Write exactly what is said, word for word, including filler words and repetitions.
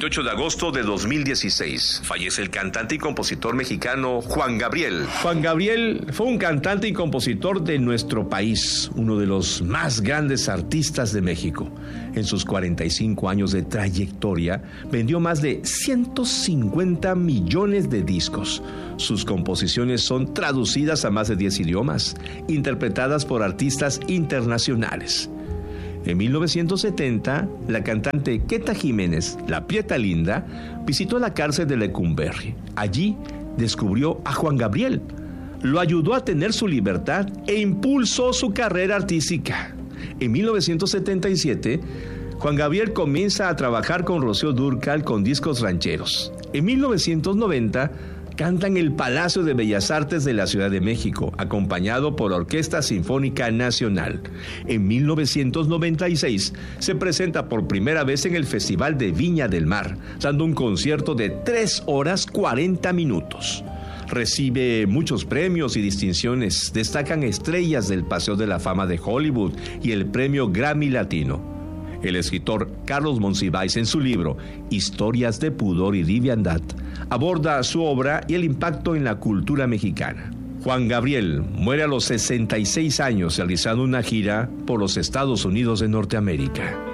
veintiocho de agosto de dos mil dieciséis, fallece el cantante y compositor mexicano Juan Gabriel. Juan Gabriel fue un cantante y compositor de nuestro país, uno de los más grandes artistas de México. En sus cuarenta y cinco años de trayectoria, vendió más de ciento cincuenta millones de discos. Sus composiciones son traducidas a más de diez idiomas, interpretadas por artistas internacionales. En mil novecientos setenta, la cantante Queta Jiménez, la Prieta Linda, visitó la cárcel de Lecumberri. Allí descubrió a Juan Gabriel, lo ayudó a tener su libertad e impulsó su carrera artística. En mil novecientos setenta y siete, Juan Gabriel comienza a trabajar con Rocío Dúrcal con discos rancheros. En mil novecientos noventa, canta en el Palacio de Bellas Artes de la Ciudad de México, acompañado por la Orquesta Sinfónica Nacional. En mil novecientos noventa y seis, se presenta por primera vez en el Festival de Viña del Mar, dando un concierto de tres horas cuarenta minutos. Recibe muchos premios y distinciones, destacan estrellas del Paseo de la Fama de Hollywood y el Premio Grammy Latino. El escritor Carlos Monsiváis, en su libro Historias de Pudor y Liviandad, aborda su obra y el impacto en la cultura mexicana. Juan Gabriel muere a los sesenta y seis años realizando una gira por los Estados Unidos de Norteamérica.